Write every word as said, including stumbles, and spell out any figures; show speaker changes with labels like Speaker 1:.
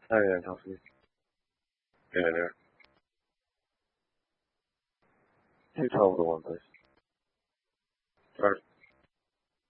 Speaker 1: Hi, Ryan. How are you? Yeah, yeah. Two twelve to one, please. Sorry.